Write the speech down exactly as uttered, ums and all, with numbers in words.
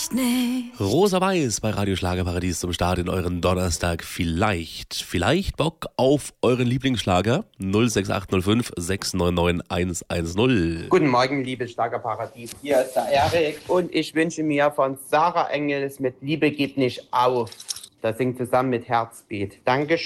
vielleicht nicht. Rosa Weiß bei Radio Schlagerparadies zum Start in euren Donnerstag. Vielleicht, vielleicht Bock auf euren Lieblingsschlager? null sechs acht null fünf sechs neun neun eins eins null. Guten Morgen, liebes Schlagerparadies. Hier ist der Erik und ich wünsche mir von Sarah Engels mit Liebe geht nicht auf. Das singt zusammen mit Herzbeat. Dankeschön.